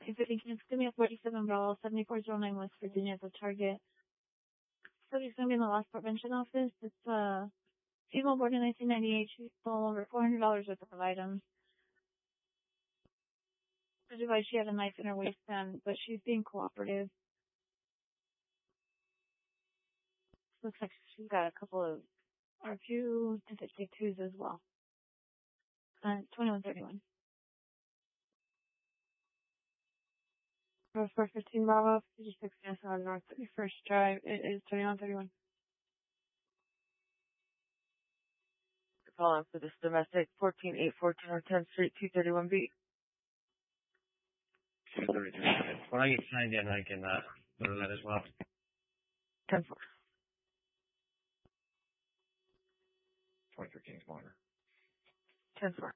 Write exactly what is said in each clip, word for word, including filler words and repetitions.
If it can give me a forty-seven Bravo, seventy-four oh nine West Virginia as a target. So he's going to be in the loss prevention office. It's a female born in nineteen ninety-eight. She stole over four hundred dollars worth of items. The device, she had a knife in her waistband, but she's being cooperative. Looks like she's got a couple of, or a few detectives as well. Uh, twenty-one thirty-one. North four fifteen Bravo, fifty-six S on North thirty-first Drive. It is twenty-one thirty-one. Calling for this domestic, fourteen eight fourteen on tenth Street, two thirty-one B. two thirty-one. When I get signed in, I can, uh, go to that as well. ten four. twenty-three Kings Monitor. ten four.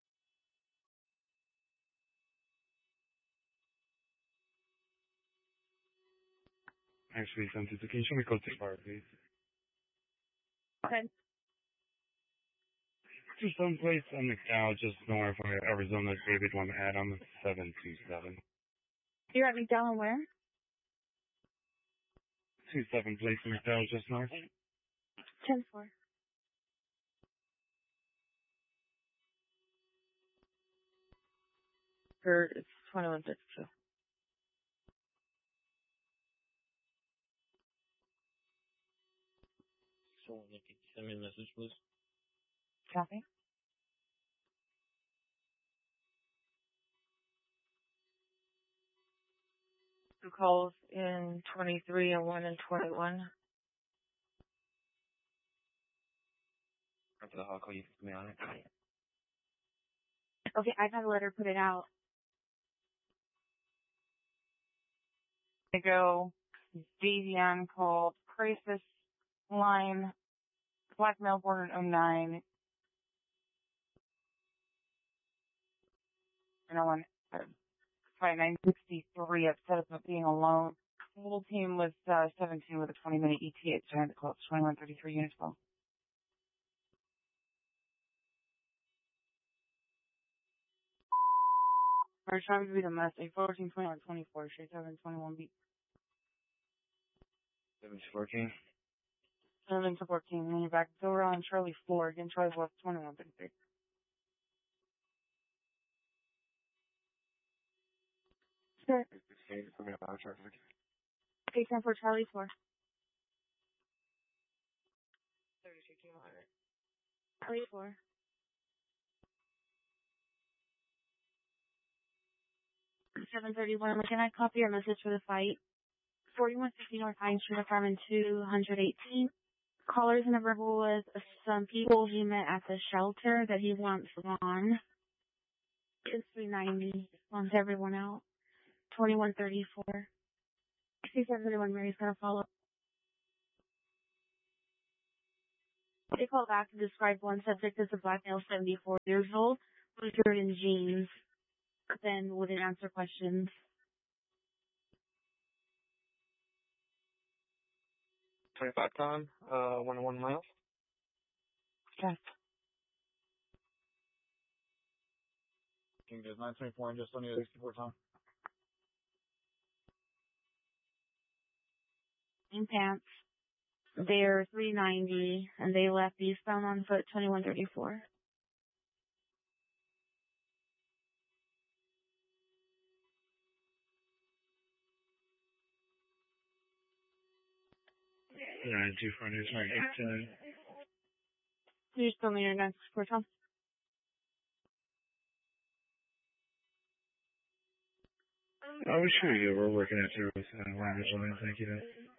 Actually, identification, we call six bar, please. Okay. To someplace on the couch just north of Arizona, David one Adam, seven two seven. You're at McDowell where? two seven place in McDowell just north. ten four. Third, it's twenty-one thirty-two. So, send me a message, please. Copy. Two calls in twenty-three and one in twenty-one. After the hall call, you can put me on it. Okay, I gotta let her put it out. They go, Davion called crisis line, black male born in oh nine. And I went, uh, nine sixty-three, upset about being alone. The little team was, uh, seventeen with a twenty minute E T A. So I had to call it twenty-one thirty-three units call. Our trying to be the mess, a fourteen twenty-one twenty-four, straight seven twenty-one B. seven fourteen. seven to fourteen, and you're back. Go around Charlie four, again, Charlie's left twenty-one thirty-three. Sure. Put me up on traffic. Okay, ten four Charlie four. thirty-two kilometers. Charlie four. seven thirty-one. Can I copy your message for the fight? forty-one fifty North Pine Street, apartment two eighteen. Caller's number was some people he met at the shelter that he wants on. It's three ninety. Wants everyone out. twenty-one thirty-four. sixty-seven thirty-one, Mary's gonna follow. They called back to describe one subject as a black male, seventy-four years old, who was wearing in jeans, then wouldn't answer questions. twenty-five time, uh, one oh one miles. Yes. King does nine twenty-four and just on the sixty-four time. In pants. They're three ninety, and they left eastbound on foot, twenty-one thirty-four. Yeah, two front is right. It's, uh, You still need your next report, Tom? oh, sure, yeah, we're working at service. Uh, we're on this one, thank you.